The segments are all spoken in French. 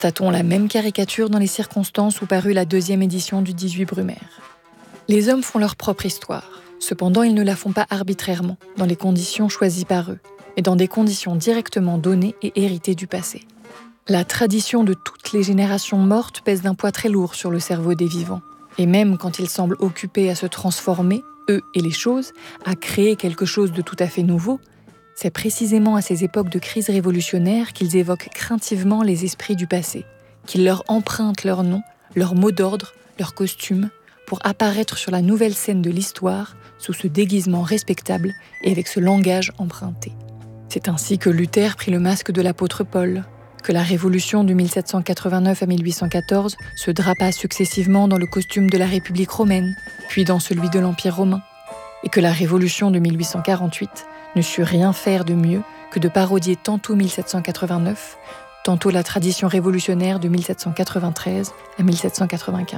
Tâtons la même caricature dans les circonstances où parut la 2e édition du 18 Brumaire. Les hommes font leur propre histoire. Cependant, ils ne la font pas arbitrairement, dans les conditions choisies par eux, mais dans des conditions directement données et héritées du passé. La tradition de toutes les générations mortes pèse d'un poids très lourd sur le cerveau des vivants. Et même quand ils semblent occupés à se transformer, eux et les choses, à créer quelque chose de tout à fait nouveau, c'est précisément à ces époques de crise révolutionnaire qu'ils évoquent craintivement les esprits du passé, qu'ils leur empruntent leurs noms, leurs mots d'ordre, leurs costumes, pour apparaître sur la nouvelle scène de l'histoire sous ce déguisement respectable et avec ce langage emprunté. C'est ainsi que Luther prit le masque de l'apôtre Paul, que la révolution de 1789 à 1814 se drapa successivement dans le costume de la République romaine, puis dans celui de l'Empire romain, et que la révolution de 1848 ne sut rien faire de mieux que de parodier tantôt 1789, tantôt la tradition révolutionnaire de 1793 à 1795.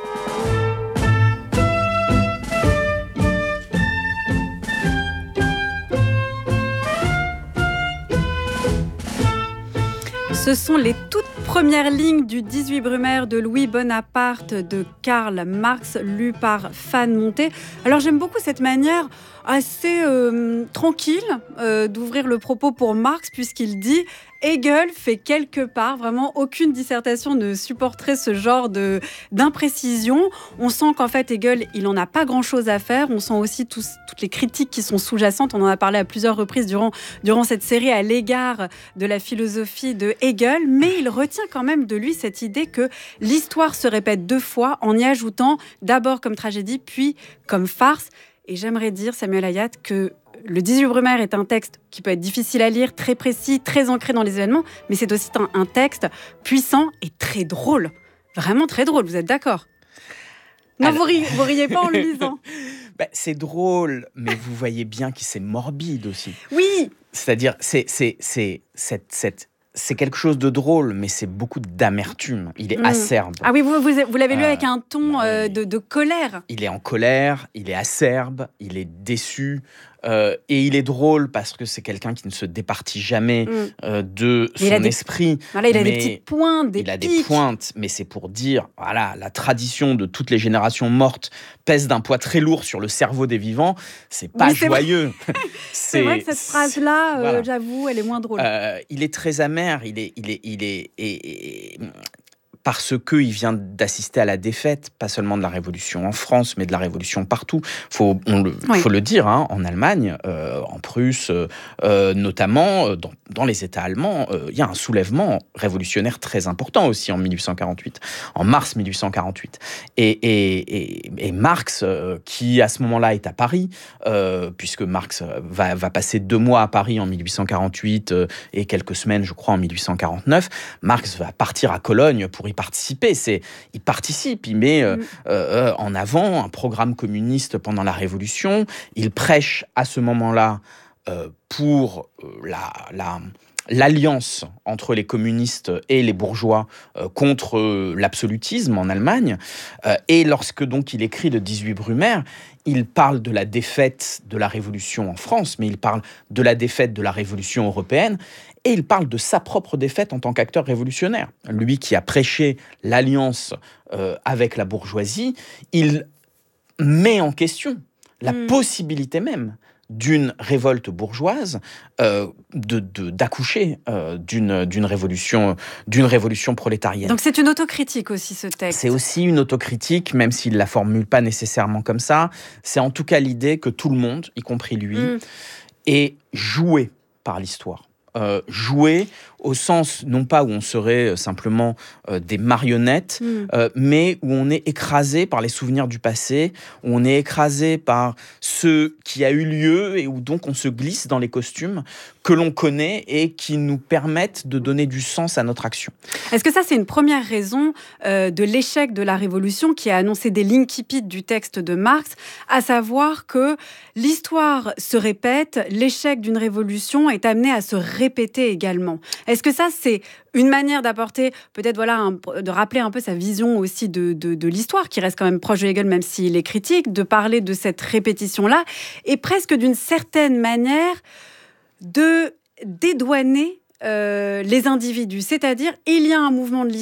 Ce sont les toutes premières lignes du 18 Brumaire de Louis Bonaparte de Karl Marx, lues par Fan Monté. Alors j'aime beaucoup cette manière assez tranquille d'ouvrir le propos pour Marx, puisqu'il dit « Hegel fait quelque part, vraiment aucune dissertation ne supporterait ce genre d'imprécision ». On sent qu'en fait Hegel, il n'en a pas grand-chose à faire. On sent aussi toutes les critiques qui sont sous-jacentes. On en a parlé à plusieurs reprises durant cette série à l'égard de la philosophie de Hegel. Mais il retient quand même de lui cette idée que l'histoire se répète 2 fois en y ajoutant d'abord comme tragédie, puis comme farce. Et j'aimerais dire, Samuel Hayat, que le 18 Brumaire est un texte qui peut être difficile à lire, très précis, très ancré dans les événements, mais c'est aussi un texte puissant et très drôle. Vraiment très drôle, vous êtes d'accord ? Non, vous riez pas en le lisant. C'est drôle, mais vous voyez bien que c'est morbide aussi. Oui. C'est-à-dire, c'est quelque chose de drôle, mais c'est beaucoup d'amertume. Il est acerbe. Ah oui, vous l'avez lu avec un ton de colère. Il est en colère, il est acerbe, il est déçu. Et il est drôle parce que c'est quelqu'un qui ne se départit jamais de son esprit. Voilà, il a des petites pointes, Il a des pointes, mais c'est pour dire, voilà, la tradition de toutes les générations mortes pèse d'un poids très lourd sur le cerveau des vivants. C'est pas joyeux. C'est vrai que cette phrase-là, voilà. J'avoue, elle est moins drôle. Il est très amer. Il est parce qu'il vient d'assister à la défaite, pas seulement de la Révolution en France, mais de la Révolution partout. Faut le dire, hein, en Allemagne, en Prusse, notamment, dans les États allemands, il y a un soulèvement révolutionnaire très important aussi en 1848, en mars 1848. Et Marx, qui à ce moment-là est à Paris, puisque Marx va passer 2 mois à Paris en 1848 et quelques semaines, je crois, en 1849, Marx va partir à Cologne pour y participer. Il participe, il met en avant un programme communiste pendant la Révolution. Il prêche à ce moment-là pour l'alliance entre les communistes et les bourgeois contre l'absolutisme en Allemagne. Et lorsque donc il écrit le 18 Brumaire, il parle de la défaite de la Révolution en France, mais il parle de la défaite de la Révolution européenne. Et il parle de sa propre défaite en tant qu'acteur révolutionnaire. Lui qui a prêché l'alliance avec la bourgeoisie, il met en question la possibilité même d'une révolte bourgeoise, d'accoucher d'une révolution prolétarienne. Donc c'est une autocritique aussi, ce texte. C'est aussi une autocritique, même s'il ne la formule pas nécessairement comme ça. C'est en tout cas l'idée que tout le monde, y compris lui, est joué par l'histoire. Jouer au sens, non pas où on serait simplement des marionnettes, mais où on est écrasé par les souvenirs du passé, où on est écrasé par ce qui a eu lieu et où donc on se glisse dans les costumes que l'on connaît et qui nous permettent de donner du sens à notre action. Est-ce que ça, c'est une première raison de l'échec de la Révolution qui a annoncé des l'incipit du texte de Marx, à savoir que l'histoire se répète, l'échec d'une révolution est amené à se répéter également. Est-ce que ça, c'est une manière d'apporter, peut-être de rappeler un peu sa vision aussi de l'histoire, qui reste quand même proche de Hegel, même s'il est critique, de parler de cette répétition-là, et presque d'une certaine manière de dédouaner les individus. C'est-à-dire, il y a un mouvement de